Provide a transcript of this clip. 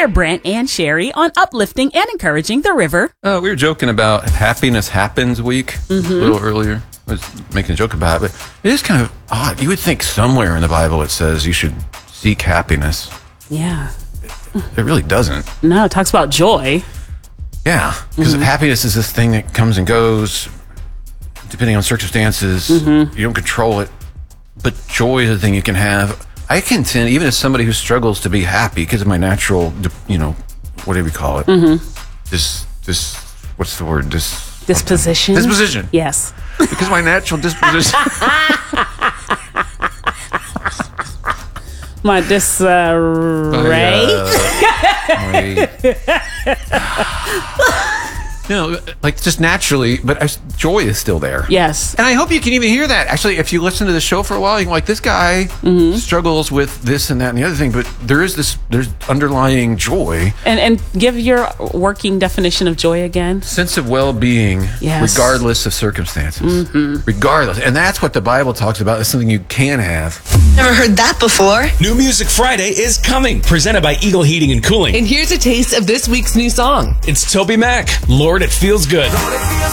Hear Brent and Sherry on uplifting and encouraging the river. We were joking about Happiness Happens Week a little earlier. I was making a joke about it, but it is kind of odd. You would think somewhere in the Bible it says you should seek happiness. Yeah. It really doesn't. No, it talks about joy. Yeah, because happiness is this thing that comes and goes depending on circumstances. You don't control it. But joy is a thing you can have. I contend, even as somebody who struggles to be happy because of my natural, whatever you call it, what's the word? Disposition. Disposition. Yes. Because my natural disposition. My disarray. Like just naturally, but joy is still there. Yes. And I hope you can even hear that. Actually, if you listen to the show for a while, you can like, this guy struggles with this and that and the other thing, but there's underlying joy. And give your working definition of joy again. Sense of well-being, yes, regardless of circumstances. Regardless. And that's what the Bible talks about. It's something you can have. Never heard that before. New Music Friday is coming, presented by Eagle Heating and Cooling. And here's a taste of this week's new song. It's Toby Mac, Lord, It Feels Good.